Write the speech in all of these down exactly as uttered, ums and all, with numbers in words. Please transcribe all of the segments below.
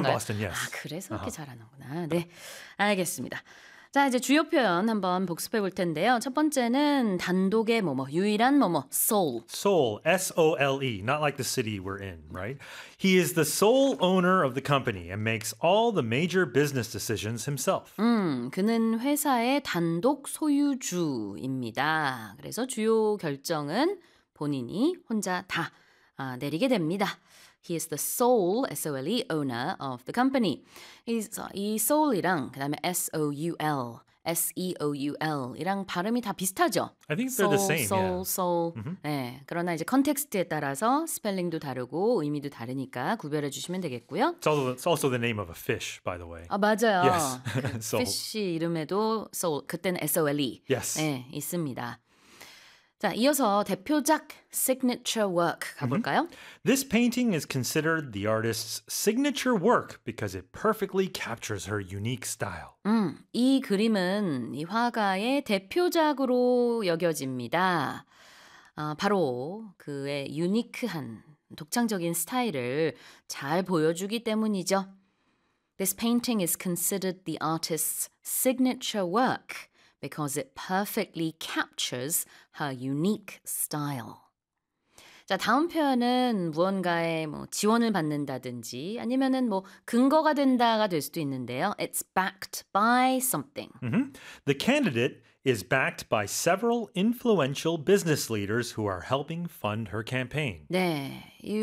from Boston, yes. 아, 그래서 이렇게 Uh-huh. 잘하는구나. 네, 알겠습니다. 자, 이제 주요 표현 한번 복습해 볼 텐데요. 첫 번째는 단독의 뭐뭐, 유일한 뭐뭐, sole. Sole, S O L E, not like the city we're in, right? He is the sole owner of the company and makes all the major business decisions himself. 음, 그는 회사의 단독 소유주입니다. 그래서 주요 결정은 본인이 혼자 다 아, 내리게 됩니다. He is the sole, S O L E, owner of the company. 이, 이 sole이랑 그 다음에 S O U L, S E O U L이랑 발음이 다 비슷하죠? I think they're the soul, same, soul, yeah. soul. 네, 그러나 이제 컨텍스트에 따라서 스펠링도 다르고 의미도 다르니까 구별해 주시면 되겠고요. It's also, it's also the name of a fish, by the way. 아, 맞아요. Yes. 그 soul. fish 이름에도 soul, 그때는 S O L E. Yes. 네, 있습니다. 자, 이어서 대표작 signature work 가볼까요? This painting is considered the artist's signature work because it perfectly captures her unique style. 음, 이 그림은 이 화가의 대표작으로 여겨집니다. 아, 바로 그의 유니크한 독창적인 스타일을 잘 보여주기 때문이죠. This painting is considered the artist's signature work because it perfectly captures her unique style. 자, 다음 표현은 무언가의 뭐 지원을 받는다든지 아니면은 뭐 근거가 된다가 될 수도 있는데요. It's backed by something. Mhm. The candidate is backed by several influential business leaders who are helping fund her campaign. 네, 이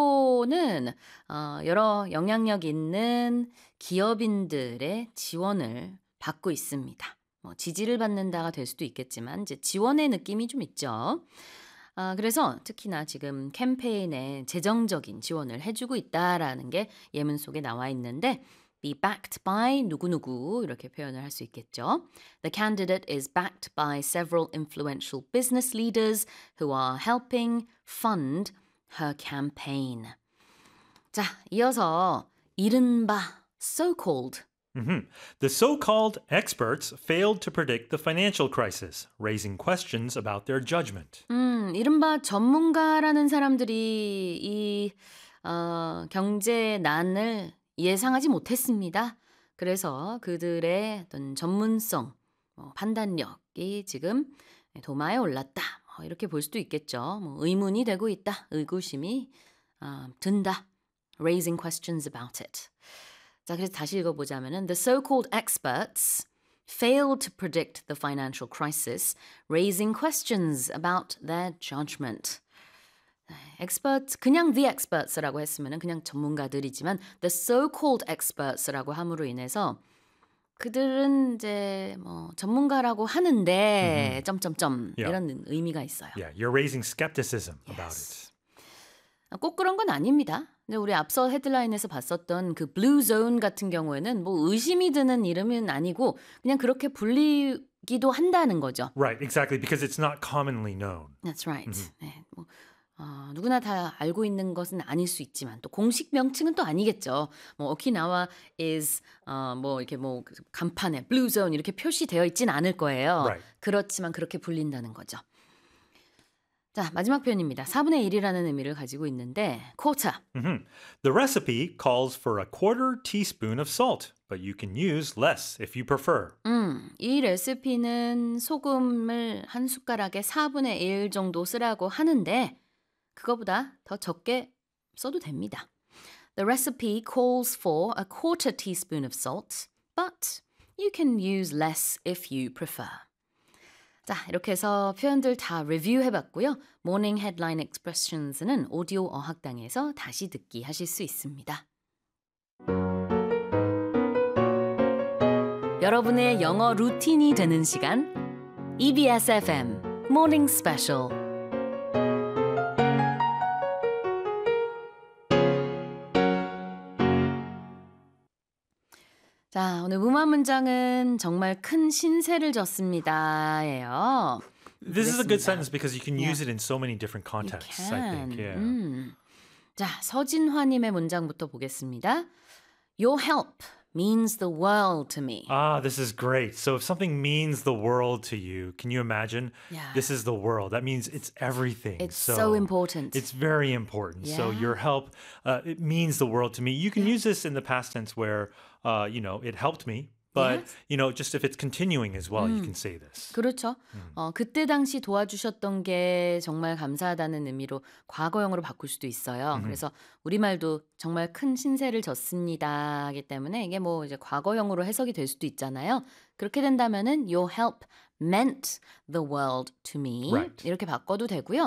후보는 어, 여러 영향력 있는 기업인들의 지원을 받고 있습니다. 뭐 지지를 받는다가 될 수도 있겠지만 이제 지원의 느낌이 좀 있죠. 아, 그래서 특히나 지금 캠페인에 재정적인 지원을 해주고 있다라는 게 예문 속에 나와 있는데 be backed by 누구누구 이렇게 표현을 할 수 있겠죠. The candidate is backed by several influential business leaders who are helping fund her campaign. 자, 이어서 이른바 so-called Mhm. The so-called experts failed to predict the financial crisis, raising questions about their judgment. 음, 이른바 전문가라는 사람들이 이 어, 경제 난을 예상하지 못했습니다. 그래서 그들의 어떤 전문성, 어, 판단력이 지금 도마에 올랐다. 뭐 이렇게 볼 수도 있겠죠. 뭐 의문이 되고 있다. 의구심이 어, 든다. Raising questions about it. 자, 그래서 다시 읽어보자면은 The so-called experts failed to predict the financial crisis, raising questions about their judgment. expert, 그냥 the experts라고 했으면 그냥 전문가들이지만 the so-called experts라고 함으로 인해서 그들은 이제 뭐 전문가라고 하는데 점점점 Yeah. 이런 의미가 있어요. Yeah, you're raising skepticism about Yes. it. 꼭 그런 건 아닙니다. 근데 우리 앞서 헤드라인에서 봤었던 그 블루 존 같은 경우에는 뭐 의심이 드는 이름은 아니고 그냥 그렇게 불리기도 한다는 거죠. Right, exactly, because it's not commonly known. That's right. 네, 뭐, 어, 누구나 다 알고 있는 것은 아닐 수 있지만 또 공식 명칭은 또 아니겠죠. 뭐 오키나와 is 어, 뭐 이렇게 뭐 간판에 블루 존 이렇게 표시되어 있진 않을 거예요. Right. 그렇지만 그렇게 불린다는 거죠. 자, 마지막 표현입니다. 사분의 일이라는 의미를 가지고 있는데 quarter. Mhm. The recipe calls for a quarter teaspoon of salt, but you can use less if you prefer. 음, 이 레시피는 소금을 한 숟가락에 사분의 일 정도 쓰라고 하는데 그거보다 더 적게 써도 됩니다. The recipe calls for a quarter teaspoon of salt, but you can use less if you prefer. 자, 이렇게 해서 표현들 다 리뷰해봤고요. Morning Headline Expressions는 오디오 어학당에서 다시 듣기 하실 수 있습니다. 여러분의 영어 루틴이 되는 시간 이비에스 에프엠 Morning Special. 자, 오늘 문화 문장은 정말 큰 신세를 졌습니다예요. This is a good 그랬습니다. sentence because you can Yeah. use it in so many different contexts, I think. Yeah. 음. 자, 서진화님의 문장부터 보겠습니다. Your help means the world to me. Ah, this is great. So if something means the world to you, can you imagine? Yeah. This is the world. That means it's everything. It's so important. It's very important. So Yeah. your help, uh, it means the world to me. You can use this in the past tense where, uh, you know, it helped me. But, Yes. you know, just if it's continuing as well, you can say this. 그렇죠. 어, 그때 당시 도와주셨던 게 정말 감사하다는 의미로 과거형으로 바꿀 수도 있어요. 그래서 우리말도 정말 큰 신세를 졌습니다 하기 때문에 이게 뭐 이제 과거형으로 해석이 될 수도 있잖아요. 그렇게 된다면은 your help meant the world to me. Right. 이렇게 바꿔도 되고요.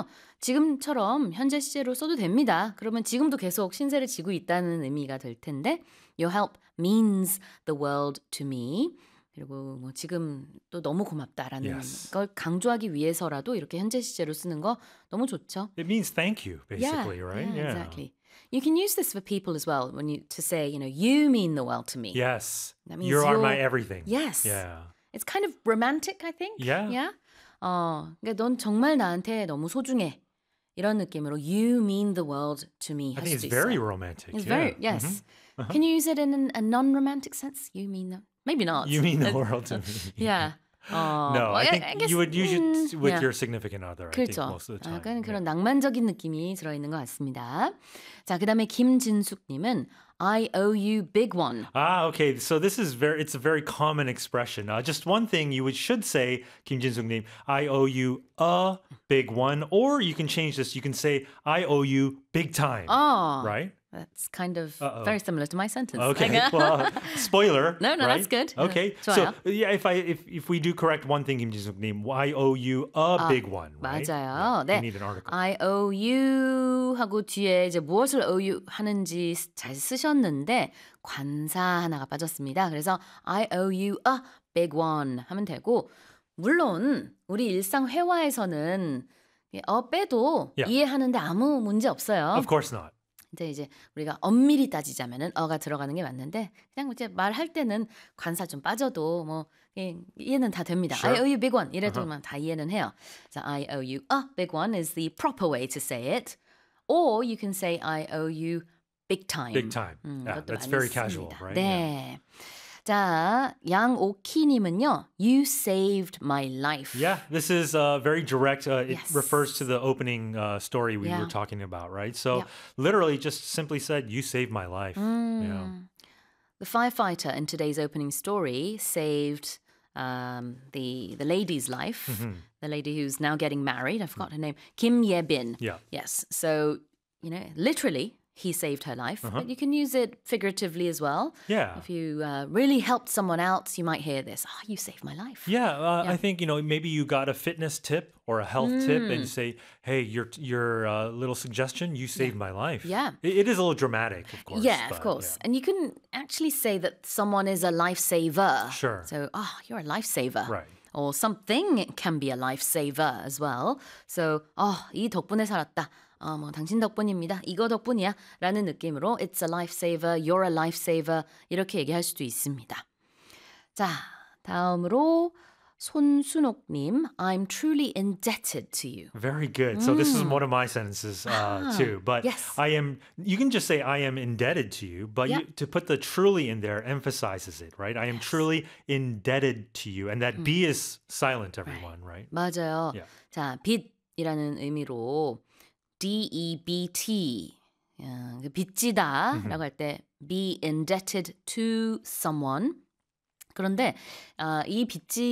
지금처럼 현재 시제로 써도 됩니다. 그러면 지금도 계속 신세를 지고 있다는 의미가 될 텐데 your help means the world to me. 그리고 뭐 지금 또 너무 고맙다라는 Yes. 걸 강조하기 위해서라도 이렇게 현재 시제로 쓰는 거 너무 좋죠. It means thank you, basically, right? Yeah, exactly. You can use this for people as well when you to say, you know, you mean the world to me. Yes. That means You are my you're- everything. Yes. Yeah. It's kind of romantic, I think. Yeah. Yeah. 어, 그러니까 넌 정말 나한테 너무 소중해. 이런 느낌으로 you mean the world to me. I 할 think it's 수도 very 있어요. romantic. It's yeah. very yes. Can you use it in an, a non-romantic sense? You mean the maybe not. You mean the world to me. Yeah. 어, No, I well, think guess, you would use it 음, with yeah. your significant other, I think, 그렇죠. most of the time. 약간 그런 Yeah. 낭만적인 느낌이 들어있는 것 같습니다. 자, 그다음에 김진숙님은 I owe you big one. Ah, okay. So this is very, it's a very common expression. Uh, just one thing you would, should say, Kim Jin-suk-님, I owe you a big one. Or you can change this. You can say, I owe you big time. 어, Right? That's kind of Uh-oh. very similar to my sentence. Okay. Well, spoiler. No, no, right? that's good. Okay. 좋아요. So yeah, if I if if we do correct one thing, Kim Jin-suk-님, I owe you a big one. Right? 맞아요. Yeah, 네. We need an article. I owe you 하고 뒤에 이제 무엇을 owe you 하는지 잘 쓰셨는데 관사 하나가 빠졌습니다. 그래서 I owe you a big one 하면 되고 물론 우리 일상 회화에서는 어 빼도 Yeah. 이해하는데 아무 문제 없어요. Of course not. 근데 이제 우리가 엄밀히 따지자면은 어가 들어가는 게 맞는데 그냥 이제 말할 때는 관사 좀 빠져도 뭐 예, 이해는 다 됩니다. Sure. I owe you big one 이래도만 다 이해는 해요. 그래서 I owe you a big one is the proper way to say it. Or you can say I owe you big time. Big time. 음, Yeah, 그것도 that's 많이 very 씁니다. casual, right? 네. 자, 양오키님은요. You saved my life. Yeah, this is uh, very direct. Uh, it Yes. refers to the opening uh, story we Yeah. were talking about, right? So Yeah. literally just simply said, you saved my life. Yeah. The firefighter in today's opening story saved um, the the lady's life. The lady who's now getting married. I forgot her name. Kim Ye-bin. Yeah. Yes. So, you know, literally, he saved her life. But you can use it figuratively as well. Yeah. If you uh, really helped someone else, you might hear this. Oh, you saved my life. Yeah, uh, I think, you know, maybe you got a fitness tip or a health tip and you say, hey, your your uh, little suggestion, you saved my life. Yeah. It, it is a little dramatic, of course. Yeah, of but, course. yeah. And you can actually say that someone is a lifesaver. Sure. So, oh, you're a lifesaver. Right. Or something can be a lifesaver as well. So, oh, 이 덕분에 살았다. 어, 뭐 당신 덕분입니다. 이거 덕분이야. 라는 느낌으로 it's a lifesaver, you're a lifesaver 이렇게 얘기할 수도 있습니다. 자, 다음으로 손순옥님, I'm truly indebted to you. Very good. So this is one of my sentences uh, too. But yes. I am, you can just say I am indebted to you, but Yeah. you, to put the truly in there emphasizes it, right? I am truly indebted to you. And that B is silent, everyone, right? 맞아요. Yeah. 자, 빚이라는 의미로 D E B T 어, 그 빚지다라고 할 때 be indebted to someone. 그런데 어, 이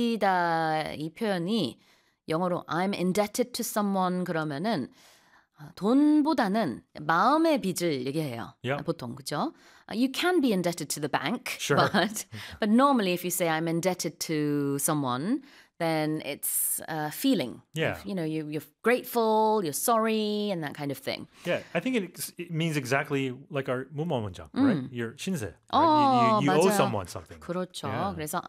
빚지다 이 표현이 영어로 I'm indebted to someone 그러면은 어, 돈보다는 마음의 빚을 얘기해요. Yeah. 보통 그죠? Uh, You can be indebted to the bank, Sure. but but normally if you say I'm indebted to someone, then it's a feeling. Yeah. Of, you know, you, you're grateful, you're sorry, and that kind of thing. Yeah, I think it, it means exactly like our 무모문장, right? Your 신세. Right? 어, you you, you owe 맞아요. someone something. 그렇죠. Yeah. 그래서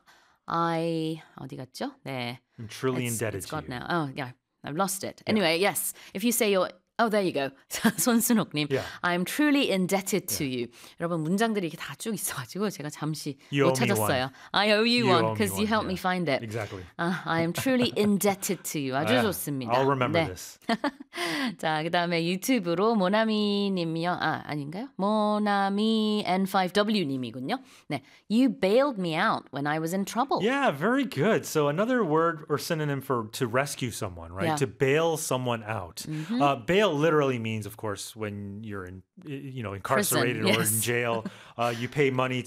I 어디 갔죠? 네. I'm truly It's, indebted it's to got you. now. Oh, yeah. I've lost it. Anyway, yes. If you say you're Oh, there you go. 자, 손순옥님. Yeah. I'm truly indebted to you. 여러분 문장들이 이렇게 다 쭉 있어가지고 제가 잠시 You 못 owe me 찾았어요. one. I owe you, You one owe me because you one, helped me yeah. find it. Exactly. 아, I am truly indebted to you. 아주 Yeah, 좋습니다. I'll remember 네. this. 자, 그 다음에 유튜브로 모나미님이요. 아, 아닌가요? 모나미 엔 파이브 더블유님이군요. 네. You bailed me out when I was in trouble. Yeah, very good. So another word or synonym for to rescue someone, right? Yeah. To bail someone out. Mm-hmm. Uh, bail literally means, of course, when you're in, you know, incarcerated Prison, or yes. in jail, uh, you pay money